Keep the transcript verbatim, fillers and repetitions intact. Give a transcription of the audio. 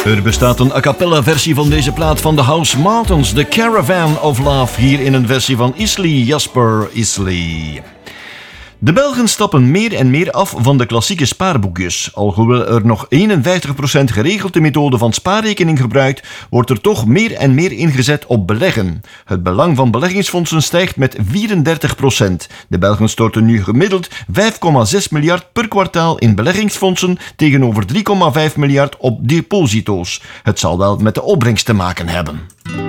Er bestaat een a cappella versie van deze plaat van de House Martins, The Caravan of Love, hier in een versie van Isley Jasper Isley. De Belgen stappen meer en meer af van de klassieke spaarboekjes. Alhoewel er nog eenenvijftig procent geregeld de methode van spaarrekening gebruikt, wordt er toch meer en meer ingezet op beleggen. Het belang van beleggingsfondsen stijgt met vierendertig procent. De Belgen storten nu gemiddeld vijf komma zes miljard per kwartaal in beleggingsfondsen tegenover drie komma vijf miljard op deposito's. Het zal wel met de opbrengst te maken hebben.